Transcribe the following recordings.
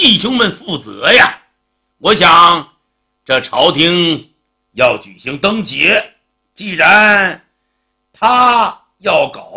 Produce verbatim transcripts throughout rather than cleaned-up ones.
弟兄们负责呀。我想这朝廷要举行灯节，既然他要搞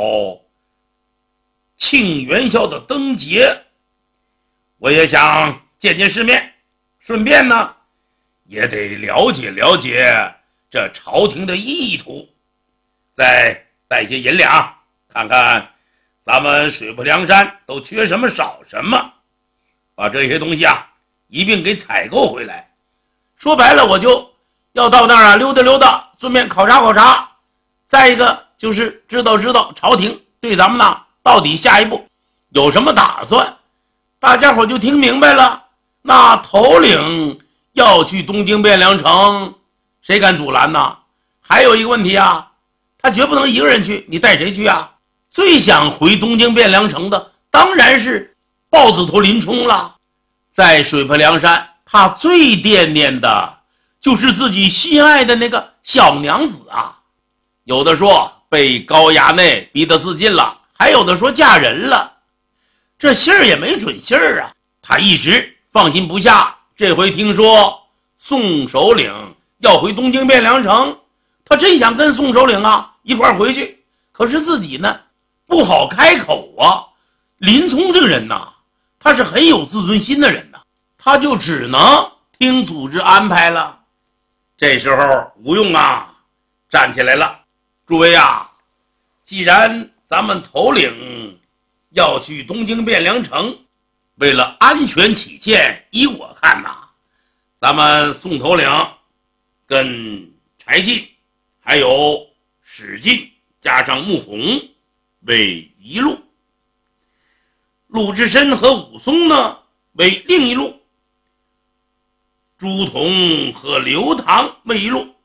庆元宵的灯节，我也想见见世面，顺便呢也得了解了解这朝廷的意图，再带些银两，看看咱们水泊梁山都缺什么少什么，把这些东西啊一并给采购回来。说白了，我就要到那儿啊溜达溜达，顺便考察考察，再一个就是知道知道朝廷对咱们呢到底下一步有什么打算。大家伙就听明白了，那头领要去东京汴梁城，谁敢阻拦呢？还有一个问题啊，他绝不能一个人去，你带谁去啊？最想回东京汴梁城的当然是豹子头林冲了。在水泊梁山，他最惦念的就是自己心爱的那个小娘子啊。有的说被高衙内逼得自尽了，还有的说嫁人了，这信儿也没准信儿啊。他一时放心不下，这回听说宋首领要回东京汴梁城，他真想跟宋首领啊一块儿回去，可是自己呢不好开口啊。林冲这个人呐，他是很有自尊心的人呐，他就只能听组织安排了。这时候吴用啊站起来了，诸位啊，既然咱们头领要去东京汴梁城，为了安全起见，依我看呐，咱们宋头领跟柴进还有史进加上穆弘为一路，鲁智深和武松呢为另一路，朱仝和刘唐为一路。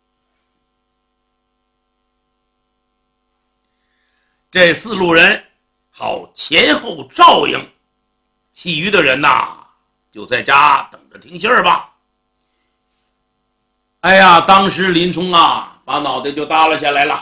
这四路人好前后照应，其余的人呐就在家等着听信儿吧。哎呀，当时林冲啊把脑袋就耷拉下来了。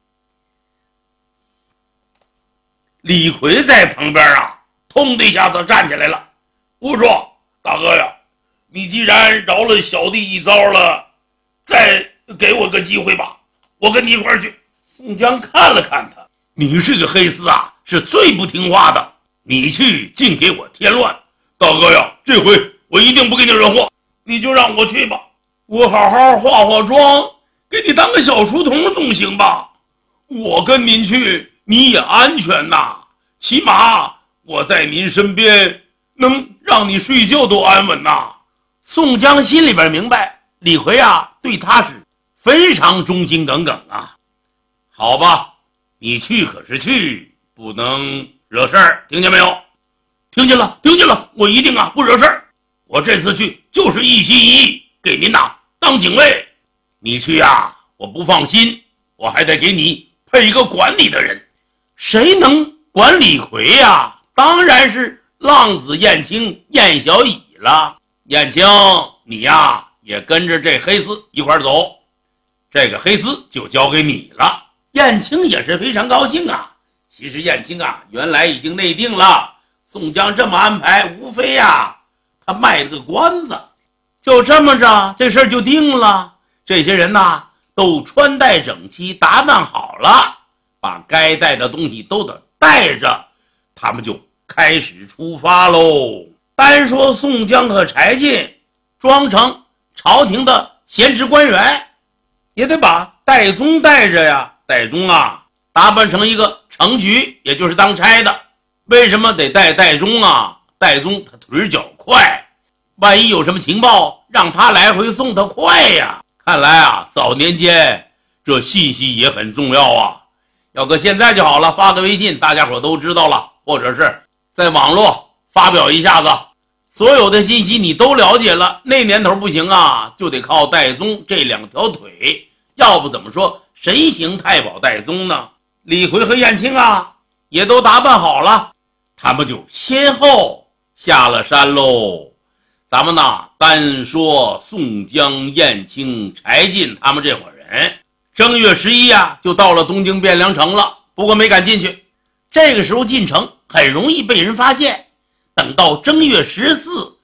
李逵在旁边啊通的一下子站起来了，我说大哥呀，你既然饶了小弟一遭了，再给我个机会吧，我跟你一块儿去。宋江看了看他，你这个黑厮啊是最不听话的，你去净给我添乱。大哥呀，这回我一定不给你惹祸，你就让我去吧，我好好化化妆，给你当个小书童总行吧。我跟您去你也安全呐，起码我在您身边能让你睡觉都安稳呐。宋江心里边明白，李逵啊对他是非常忠心耿耿啊。好吧，你去可是去，不能惹事儿，听见没有？听见了，听见了，我一定啊不惹事儿。我这次去就是一心一意给您呐当警卫。你去呀，我不放心，我还得给你配一个管理的人。谁能管李逵呀？当然是浪子燕青燕小乙了。燕青，你呀也跟着这黑厮一块走，这个黑厮就交给你了。燕青也是非常高兴啊。其实燕青啊原来已经内定了，宋江这么安排无非呀他卖了个关子。就这么着这事儿就定了。这些人呐都穿戴整齐，打扮好了，把该带的东西都得带着，他们就开始出发喽。单说宋江和柴进装成朝廷的闲职官员，也得把戴宗带着呀。戴宗啊打扮成一个程局，也就是当差的。为什么得带戴宗啊？戴宗他腿脚快，万一有什么情报让他来回送他快呀。看来啊早年间这信息也很重要啊。要搁现在就好了，发个微信大家伙都知道了，或者是在网络发表一下子，所有的信息你都了解了。那年头不行啊，就得靠戴宗这两条腿，要不怎么说神行太保戴宗呢？李逵和燕青啊也都打扮好了，他们就先后下了山喽。咱们呢单说宋江、燕青、柴进他们这伙人，正月十一啊就到了东京汴梁城了，不过没敢进去。这个时候进城很容易被人发现，等到正月十四